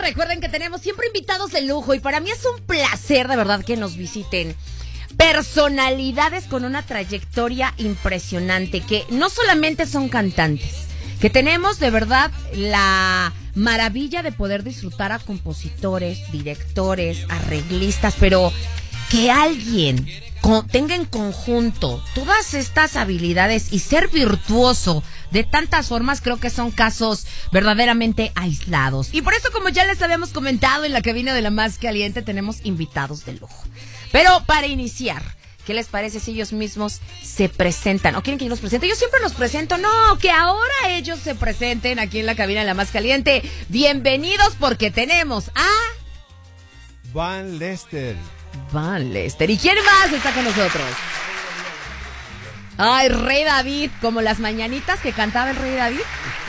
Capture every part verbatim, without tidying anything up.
recuerden que tenemos siempre invitados de lujo y para mí es un placer de verdad que nos visiten personalidades con una trayectoria impresionante, que no solamente son cantantes, que tenemos de verdad la maravilla de poder disfrutar a compositores, directores, arreglistas, pero que alguien con, tenga en conjunto todas estas habilidades y ser virtuoso de tantas formas, creo que son casos verdaderamente aislados. Y por eso, como ya les habíamos comentado en la cabina de La Más Caliente, tenemos invitados de lujo. Pero para iniciar, ¿qué les parece si ellos mismos se presentan? ¿O quieren que yo los presente? Yo siempre los presento. No, que ahora ellos se presenten aquí en la cabina de La Más Caliente. Bienvenidos, porque tenemos a... Van Lester. Van Lester. ¿Y quién más está con nosotros? Ay, Rey David, como las mañanitas que cantaba el Rey David.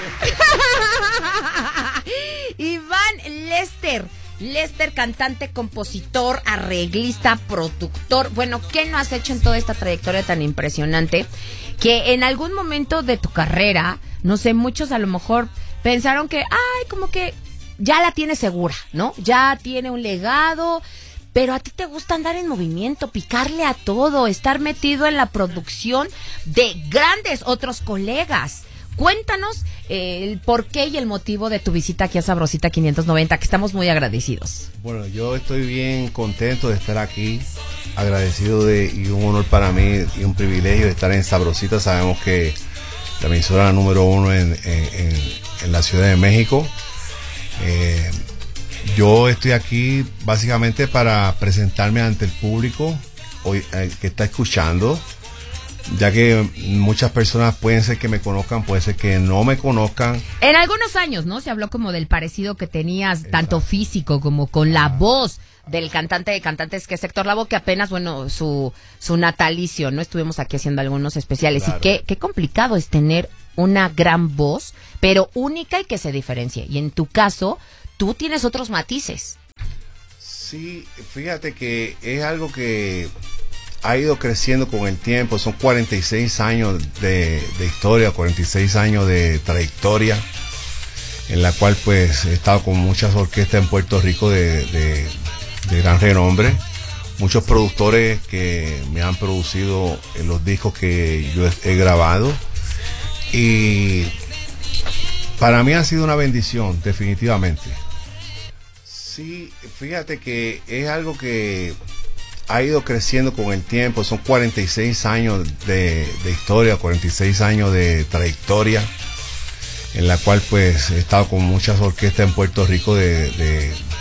Iván Lester. Lester, cantante, compositor, arreglista, productor. Bueno, ¿qué no has hecho en toda esta trayectoria tan impresionante? Que en algún momento de tu carrera, no sé, muchos a lo mejor pensaron que, ay, como que ya la tiene segura, ¿no? Ya tiene un legado, pero a ti te gusta andar en movimiento, picarle a todo, estar metido en la producción de grandes otros colegas. Cuéntanos eh, el porqué y el motivo de tu visita aquí a Sabrosita quinientos noventa, que estamos muy agradecidos. Bueno, yo estoy bien contento de estar aquí, agradecido de, y un honor para mí y un privilegio de estar en Sabrosita. Sabemos que la emisora número uno en, en, en, en la Ciudad de México. Eh, yo estoy aquí básicamente para presentarme ante el público hoy, eh, que está escuchando, ya que muchas personas pueden ser que me conozcan, puede ser que no me conozcan. En algunos años, ¿no? Se habló como del parecido que tenías, exacto, tanto físico como con la voz del cantante de cantantes, que es Héctor Lavoe, que apenas, bueno, su su natalicio, ¿no? Estuvimos aquí haciendo algunos especiales. Claro. Y qué, qué complicado es tener una gran voz, pero única y que se diferencie. Y en tu caso, tú tienes otros matices. Sí, fíjate que es algo que ha ido creciendo con el tiempo. Son cuarenta y seis años de, de historia, cuarenta y seis años de trayectoria, en la cual pues he estado con muchas orquestas en Puerto Rico de, de, de gran renombre, muchos productores que me han producido en los discos que yo he, he grabado, y para mí ha sido una bendición, definitivamente. Sí, fíjate que es algo que ha ido creciendo con el tiempo. Son cuarenta y seis años de, de historia, cuarenta y seis años de trayectoria, en la cual pues he estado con muchas orquestas en Puerto Rico de, de,